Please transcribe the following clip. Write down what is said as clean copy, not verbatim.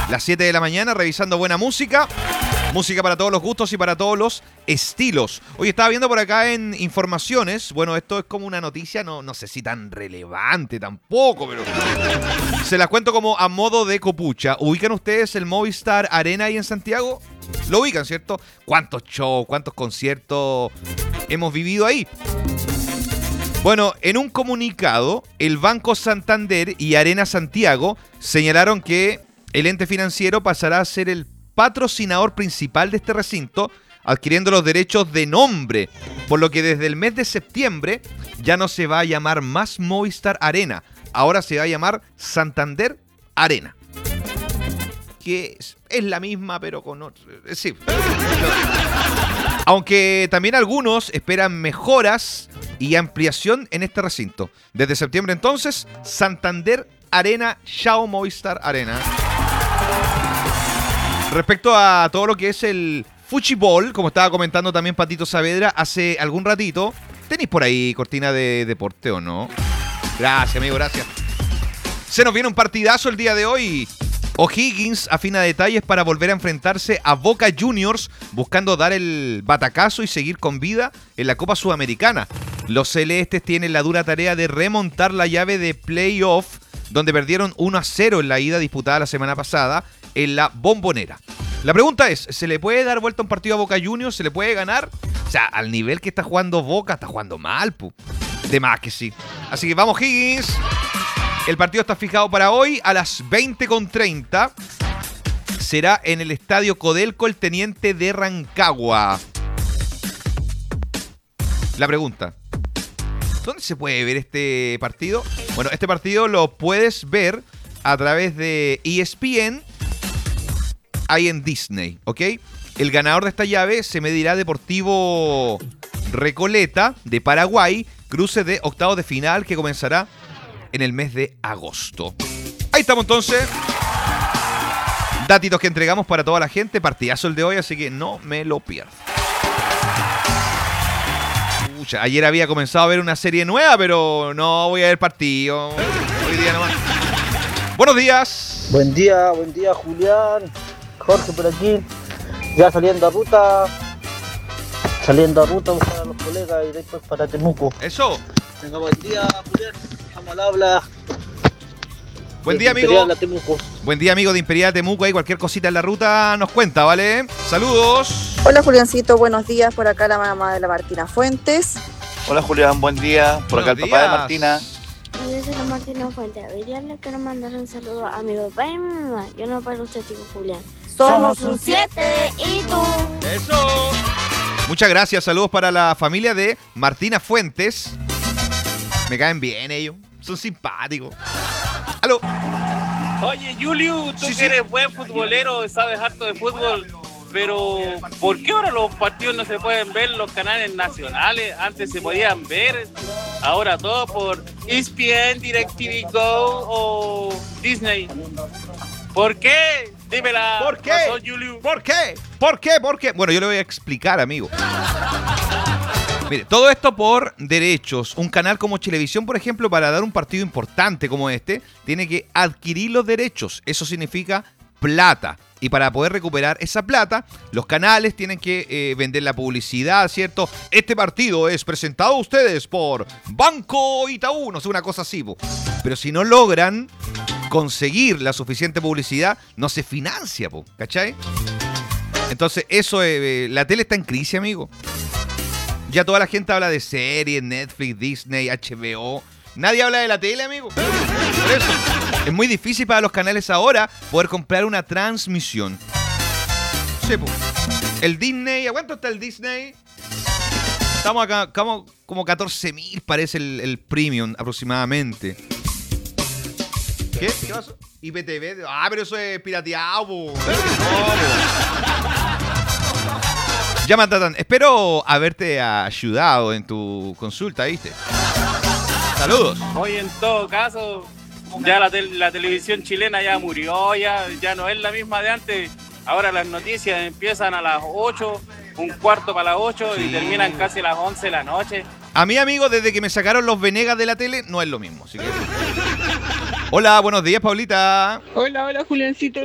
las 7 de la mañana, revisando buena música. Música para todos los gustos y para todos los estilos. Hoy estaba viendo por acá en informaciones. Bueno, esto es como una noticia, no sé si tan relevante tampoco, pero se las cuento como a modo de copucha. ¿Ubican ustedes el Movistar Arena ahí en Santiago? Lo ubican, ¿cierto? ¿Cuántos shows, cuántos conciertos hemos vivido ahí? Bueno, en un comunicado, el Banco Santander y Arena Santiago señalaron que el ente financiero pasará a ser el patrocinador principal de este recinto, adquiriendo los derechos de nombre, por lo que desde el mes de septiembre ya no se va a llamar más Movistar Arena, ahora se va a llamar Santander Arena. Que es la misma, pero con otro. Sí. Aunque también algunos esperan mejoras y ampliación en este recinto. Desde septiembre entonces, Santander Arena, chao Movistar Arena. Respecto a todo lo que es el fuchibol, como estaba comentando también Patito Saavedra hace algún ratito, ¿tenéis por ahí cortina de deporte o no? Gracias, amigo, gracias. Se nos viene un partidazo el día de hoy. O'Higgins afina detalles para volver a enfrentarse a Boca Juniors, buscando dar el batacazo y seguir con vida en la Copa Sudamericana. Los celestes tienen la dura tarea de remontar la llave de playoff, donde perdieron 1-0 en la ida disputada la semana pasada en la Bombonera. La pregunta es, ¿se le puede dar vuelta un partido a Boca Juniors? ¿Se le puede ganar? O sea, al nivel que está jugando Boca, está jugando mal, pu. De más que sí. Así que vamos, Higgins. El partido está fijado para hoy a las 20:30. Será en el Estadio Codelco El Teniente de Rancagua. La pregunta, ¿dónde se puede ver este partido? Bueno, este partido lo puedes ver a través de ESPN, ahí en Disney, ¿ok? El ganador de esta llave se medirá Deportivo Recoleta de Paraguay, cruce de octavos de final que comenzará en el mes de agosto. Ahí estamos entonces. Datitos que entregamos para toda la gente. Partidazo el de hoy, así que no me lo pierdas. Ayer había comenzado a ver una serie nueva, pero no voy a ver partido. Hoy día nomás. Buenos días. Buen día, Julián. Jorge por aquí. Ya saliendo a ruta a buscar a los colegas y después para Temuco. Eso. Venga, buen día, Julián. Vamos al habla. Buen día, amigo. Buen día, amigo de Imperial Temuco. Ahí cualquier cosita en la ruta nos cuenta, ¿vale? Saludos. Hola, Juliancito. Buenos días. Por acá la mamá de la Martina Fuentes. Hola, Julián. Buen día. Por acá el papá de Martina. Yo soy la Martina Fuentes. Hoy día le quiero mandar un saludo a mi papá y mi mamá. Yo no para usted, chico Julián. Somos un 7 y tú. Eso. Muchas gracias. Saludos para la familia de Martina Fuentes. Me caen bien ellos. Son simpáticos. ¡Aló! Oye, Julio, tú que eres buen futbolero, sabes harto de fútbol, pero ¿por qué ahora los partidos no se pueden ver en los canales nacionales? Antes se podían ver, ahora todo por ESPN, DirecTV Go o Disney. ¿Por qué? Dímela. ¿Por qué? Razón, Julio. ¿Por qué? ¿Por qué? ¿Por qué? Bueno, yo le voy a explicar, amigo. Mire, todo esto por derechos. Un canal como Chilevisión, por ejemplo, para dar un partido importante como este, tiene que adquirir los derechos. Eso significa plata. Y para poder recuperar esa plata, los canales tienen que vender la publicidad, ¿cierto? Este partido es presentado a ustedes por Banco Itaú, no sé, una cosa así, po. Pero si no logran conseguir la suficiente publicidad, no se financia, po, ¿cachai? Entonces, eso, la tele está en crisis, amigo. Ya toda la gente habla de series, Netflix, Disney, HBO. Nadie habla de la tele, amigo. Por eso. Es muy difícil para los canales ahora poder comprar una transmisión. Sí, pues. El Disney, ¿a cuánto está el Disney? Estamos acá, como 14.000 parece el premium aproximadamente. ¿Qué? ¿Qué pasó? IPTV. Ah, pero eso es pirateado, po. Llama, Tatán. Espero haberte ayudado en tu consulta, ¿viste? Saludos. Oye, en todo caso, ya la televisión chilena ya murió, ya no es la misma de antes. Ahora las noticias empiezan a las 8, un cuarto para las 8 y terminan casi a las 11 de la noche. A mí, amigo, desde que me sacaron los Venegas de la tele, no es lo mismo. Así que... Hola, buenos días, Paulita. Hola, Juliancito.